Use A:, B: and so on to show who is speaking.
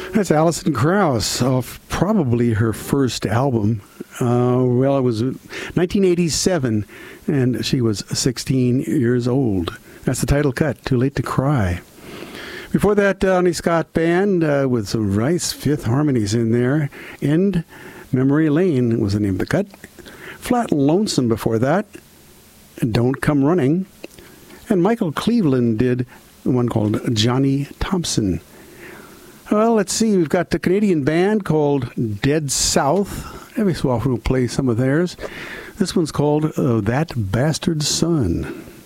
A: That's Alison Krauss off probably her first album. It was 1987, and she was 16 years old. That's the title cut, Too Late to Cry. Before that, Donnie Scott Band with some nice fifth harmonies in there. End Memory Lane was the name of the cut. Flat Lonesome before that. Don't Come Running. And Michael Cleveland did one called Johnny Thompson. Well, let's see. We've got the Canadian band called Dead South. Every so often we'll play some of theirs. This one's called That Bastard Son.